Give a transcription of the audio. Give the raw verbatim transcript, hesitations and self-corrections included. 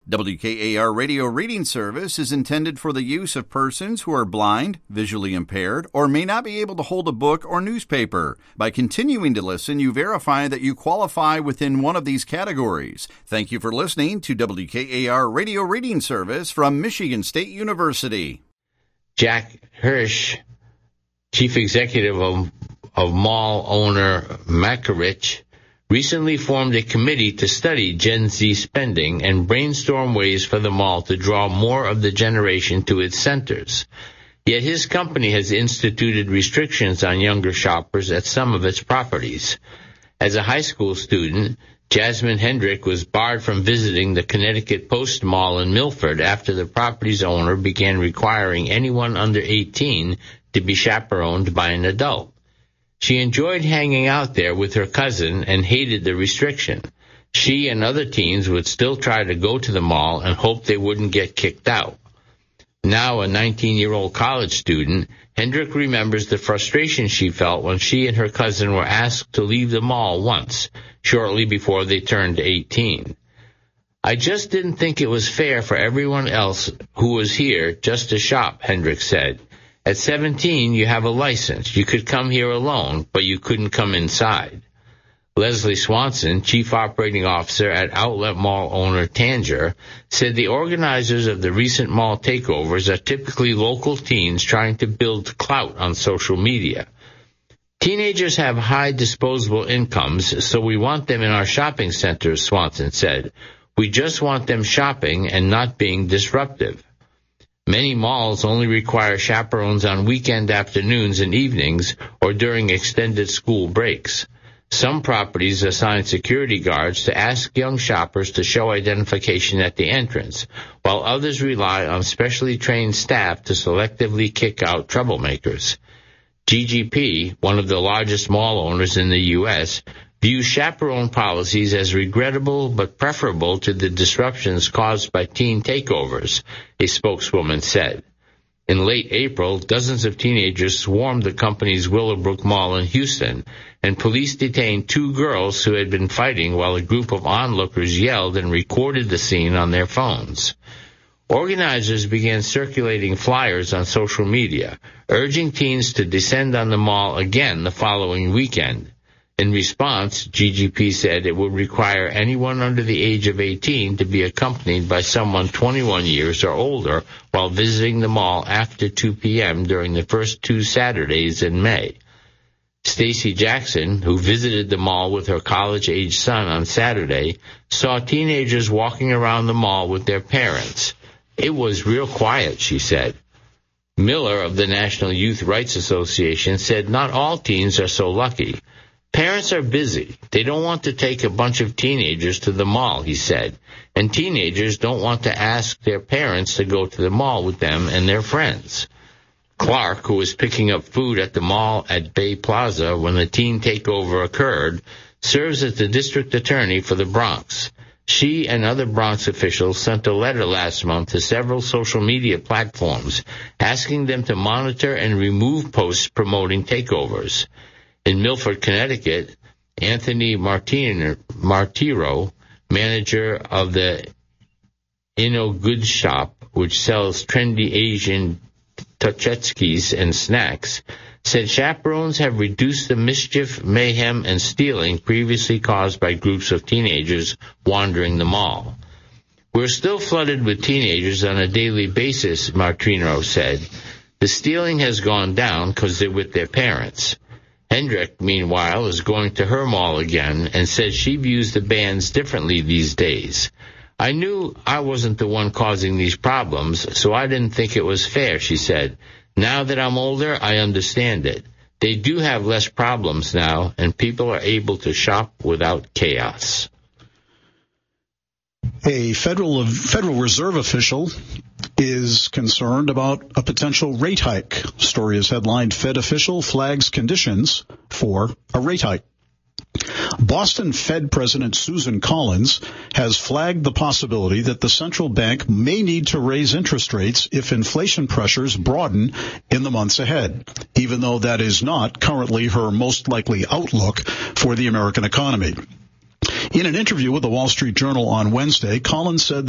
W K A R Radio Reading Service is intended for the use of persons who are blind, visually impaired, or may not be able to hold a book or newspaper. By continuing to listen, you verify that you qualify within one of these categories. Thank you for listening to W K A R Radio Reading Service from Michigan State University. Jack Hirsch, chief executive of, of mall owner Macerich, recently formed a committee to study Gen Z spending and brainstorm ways for the mall to draw more of the generation to its centers. Yet his company has instituted restrictions on younger shoppers at some of its properties. As a high school student, Jasmine Hendrick was barred from visiting the Connecticut Post Mall in Milford after the property's owner began requiring anyone under eighteen to be chaperoned by an adult. She enjoyed hanging out there with her cousin and hated the restriction. She and other teens would still try to go to the mall and hope they wouldn't get kicked out. Now a nineteen-year-old college student, Hendrick remembers the frustration she felt when she and her cousin were asked to leave the mall once, shortly before they turned eighteen. I just didn't think it was fair for everyone else who was here just to shop, Hendrick said. At seventeen, you have a license. You could come here alone, but you couldn't come inside. Leslie Swanson, chief operating officer at outlet mall owner Tanger, said the organizers of the recent mall takeovers are typically local teens trying to build clout on social media. Teenagers have high disposable incomes, so we want them in our shopping centers, Swanson said. We just want them shopping and not being disruptive. Many malls only require chaperones on weekend afternoons and evenings or during extended school breaks. Some properties assign security guards to ask young shoppers to show identification at the entrance, while others rely on specially trained staff to selectively kick out troublemakers. G G P, one of the largest mall owners in the U S, views chaperone policies as regrettable but preferable to the disruptions caused by teen takeovers, a spokeswoman said. In late April, dozens of teenagers swarmed the company's Willowbrook Mall in Houston, and police detained two girls who had been fighting while a group of onlookers yelled and recorded the scene on their phones. Organizers began circulating flyers on social media, urging teens to descend on the mall again the following weekend. In response, G G P said it would require anyone under the age of eighteen to be accompanied by someone twenty-one years or older while visiting the mall after two p.m. during the first two Saturdays in May. Stacy Jackson, who visited the mall with her college-age son on Saturday, saw teenagers walking around the mall with their parents. It was real quiet, she said. Miller of the National Youth Rights Association said not all teens are so lucky. Parents are busy. They don't want to take a bunch of teenagers to the mall, he said, and teenagers don't want to ask their parents to go to the mall with them and their friends. Clark, who was picking up food at the mall at Bay Plaza when the teen takeover occurred, serves as the district attorney for the Bronx. She and other Bronx officials sent a letter last month to several social media platforms asking them to monitor and remove posts promoting takeovers. In Milford, Connecticut, Anthony Martin, Martiro, manager of the Inno Goods Shop, which sells trendy Asian tchotchkes and snacks, said chaperones have reduced the mischief, mayhem, and stealing previously caused by groups of teenagers wandering the mall. We're still flooded with teenagers on a daily basis, Martino said. The stealing has gone down because they're with their parents. Hendrick, meanwhile, is going to her mall again and said she views the bans differently these days. I knew I wasn't the one causing these problems, so I didn't think it was fair, she said. Now that I'm older, I understand it. They do have less problems now, and people are able to shop without chaos. A Federal Federal Reserve official is concerned about a potential rate hike. Story is headlined, Fed official flags conditions for a rate hike. Boston Fed President Susan Collins has flagged the possibility that the central bank may need to raise interest rates if inflation pressures broaden in the months ahead, even though that is not currently her most likely outlook for the American economy. In an interview with the Wall Street Journal on Wednesday, Collins said